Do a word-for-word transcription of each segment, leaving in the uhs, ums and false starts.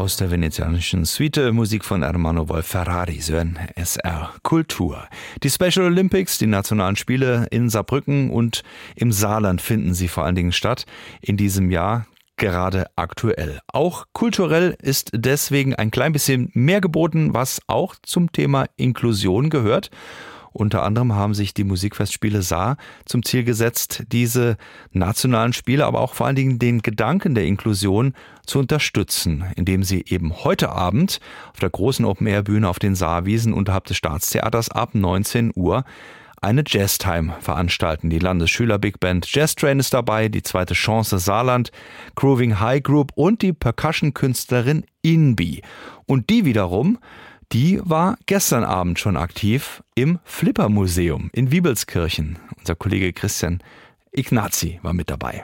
aus der venezianischen Suite, Musik von Ermanno Wolf-Ferrari, Sie hören S R Kultur. Die Special Olympics, die nationalen Spiele in Saarbrücken und im Saarland finden sie vor allen Dingen statt in diesem Jahr. Gerade aktuell. Auch kulturell ist deswegen ein klein bisschen mehr geboten, was auch zum Thema Inklusion gehört. Unter anderem haben sich die Musikfestspiele Saar zum Ziel gesetzt, diese nationalen Spiele, aber auch vor allen Dingen den Gedanken der Inklusion zu unterstützen, indem sie eben heute Abend auf der großen Open-Air-Bühne auf den Saarwiesen unterhalb des Staatstheaters ab neunzehn Uhr eine Jazztime veranstalten. Die Landesschüler-Big-Band Jazz Train ist dabei, die zweite Chance Saarland, Grooving High Group und die Percussion-Künstlerin Inbi. Und die wiederum, die war gestern Abend schon aktiv im Flipper-Museum in Wiebelskirchen. Unser Kollege Christian Ignazi war mit dabei.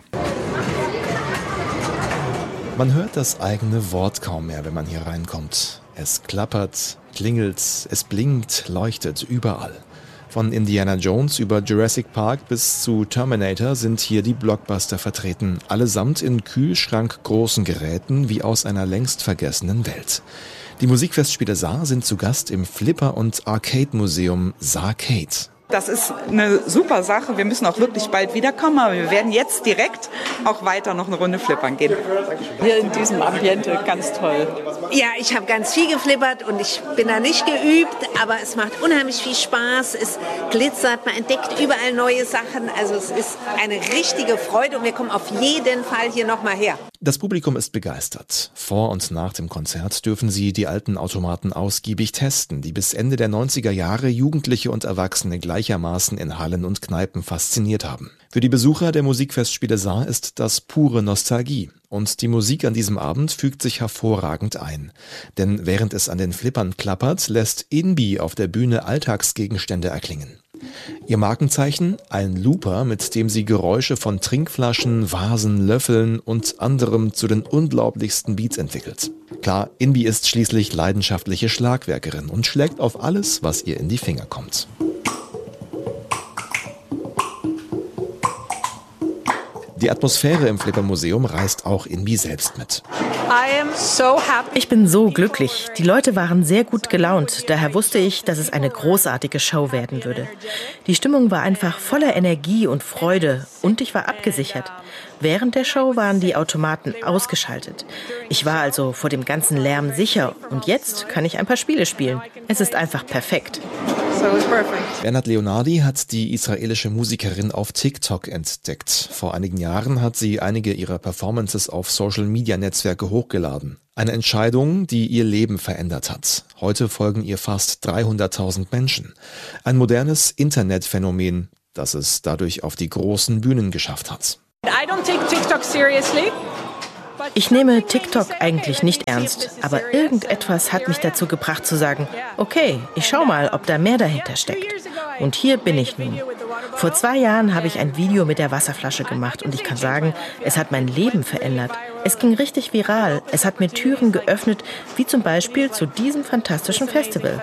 Man hört das eigene Wort kaum mehr, wenn man hier reinkommt. Es klappert, klingelt, es blinkt, leuchtet überall. Von Indiana Jones über Jurassic Park bis zu Terminator sind hier die Blockbuster vertreten, allesamt in kühlschrankgroßen Geräten wie aus einer längst vergessenen Welt. Die Musikfestspiele Saar sind zu Gast im Flipper- und Arcade-Museum Saarcade. Das ist eine super Sache. Wir müssen auch wirklich bald wiederkommen, aber wir werden jetzt direkt auch weiter noch eine Runde flippern gehen. Hier in diesem Ambiente, ganz toll. Ja, ich habe ganz viel geflippert und ich bin da nicht geübt, aber es macht unheimlich viel Spaß. Es glitzert, man entdeckt überall neue Sachen. Also es ist eine richtige Freude und wir kommen auf jeden Fall hier nochmal her. Das Publikum ist begeistert. Vor und nach dem Konzert dürfen sie die alten Automaten ausgiebig testen, die bis Ende der neunziger Jahre Jugendliche und Erwachsene gleichermaßen in Hallen und Kneipen fasziniert haben. Für die Besucher der Musikfestspiele Saar ist das pure Nostalgie. Und die Musik an diesem Abend fügt sich hervorragend ein. Denn während es an den Flippern klappert, lässt Inbi auf der Bühne Alltagsgegenstände erklingen. Ihr Markenzeichen? Ein Looper, mit dem sie Geräusche von Trinkflaschen, Vasen, Löffeln und anderem zu den unglaublichsten Beats entwickelt. Klar, Inbi ist schließlich leidenschaftliche Schlagwerkerin und schlägt auf alles, was ihr in die Finger kommt. Die Atmosphäre im Flipper-Museum reißt auch Inbi selbst mit. Ich bin so glücklich. Die Leute waren sehr gut gelaunt. Daher wusste ich, dass es eine großartige Show werden würde. Die Stimmung war einfach voller Energie und Freude und ich war abgesichert. Während der Show waren die Automaten ausgeschaltet. Ich war also vor dem ganzen Lärm sicher und jetzt kann ich ein paar Spiele spielen. Es ist einfach perfekt. Bernhard Leonardi hat die israelische Musikerin auf TikTok entdeckt. Vor einigen Jahren hat sie einige ihrer Performances auf Social-Media-Netzwerke hochgeladen. Eine Entscheidung, die ihr Leben verändert hat. Heute folgen ihr fast dreihunderttausend Menschen. Ein modernes Internetphänomen, das es dadurch auf die großen Bühnen geschafft hat. I don't take TikTok seriously. Ich nehme TikTok eigentlich nicht ernst, aber irgendetwas hat mich dazu gebracht zu sagen, okay, ich schau mal, ob da mehr dahinter steckt. Und hier bin ich nun. Vor zwei Jahren habe ich ein Video mit der Wasserflasche gemacht und ich kann sagen, es hat mein Leben verändert. Es ging richtig viral. Es hat mir Türen geöffnet, wie zum Beispiel zu diesem fantastischen Festival.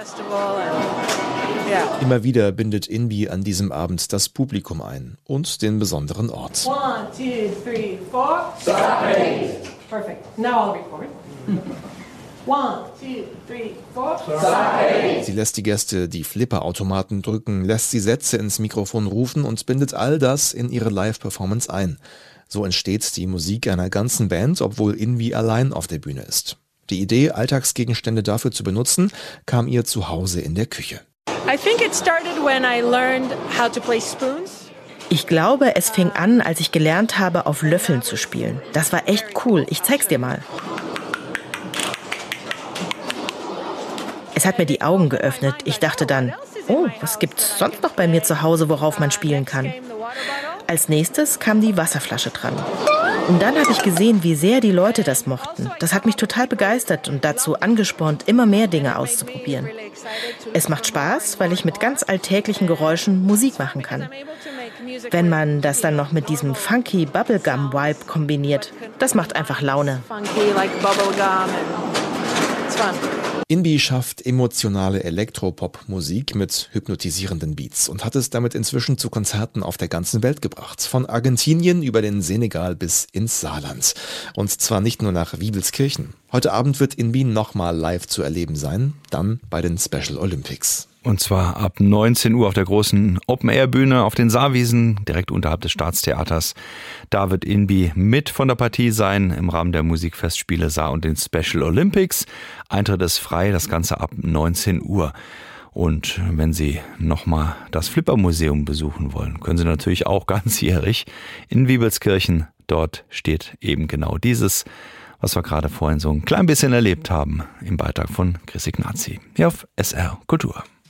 Immer wieder bindet Inbi an diesem Abend das Publikum ein und den besonderen Ort. One, two, three, four. Saarcade. Perfect. Now I'll record. One, two, three, four. Saarcade. Sie lässt die Gäste die Flipperautomaten drücken, lässt sie Sätze ins Mikrofon rufen und bindet all das in ihre Live-Performance ein. So entsteht die Musik einer ganzen Band, obwohl Inbi allein auf der Bühne ist. Die Idee, Alltagsgegenstände dafür zu benutzen, kam ihr zu Hause in der Küche. I think it started when I learned how to play spoons. Ich glaube, es fing an, als ich gelernt habe, auf Löffeln zu spielen. Das war echt cool. Ich zeig's dir mal. Es hat mir die Augen geöffnet. Ich dachte dann, oh, was gibt's sonst noch bei mir zu Hause, worauf man spielen kann? Als nächstes kam die Wasserflasche dran. Und dann habe ich gesehen, wie sehr die Leute das mochten. Das hat mich total begeistert und dazu angespornt, immer mehr Dinge auszuprobieren. Es macht Spaß, weil ich mit ganz alltäglichen Geräuschen Musik machen kann. Wenn man das dann noch mit diesem funky Bubblegum-Vibe kombiniert, das macht einfach Laune. Inbi schafft emotionale Elektropop-Musik mit hypnotisierenden Beats und hat es damit inzwischen zu Konzerten auf der ganzen Welt gebracht. Von Argentinien über den Senegal bis ins Saarland. Und zwar nicht nur nach Wiebelskirchen. Heute Abend wird Inbi nochmal live zu erleben sein, dann bei den Special Olympics. Und zwar ab neunzehn Uhr auf der großen Open-Air-Bühne auf den Saarwiesen, direkt unterhalb des Staatstheaters. Da wird Inbi mit von der Partie sein im Rahmen der Musikfestspiele Saar und den Special Olympics. Eintritt ist frei, das Ganze ab neunzehn Uhr. Und wenn Sie nochmal das Flipper-Museum besuchen wollen, können Sie natürlich auch ganzjährig in Wiebelskirchen. Dort steht eben genau dieses, was wir gerade vorhin so ein klein bisschen erlebt haben, im Beitrag von Chris Ignazi. Hier auf S R Kultur.